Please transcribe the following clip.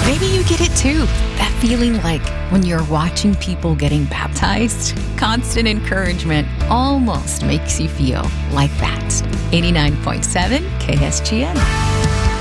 Maybe you get it too. That feeling like when you're watching people getting baptized, constant encouragement almost makes you feel like that. 89.7 KSGN.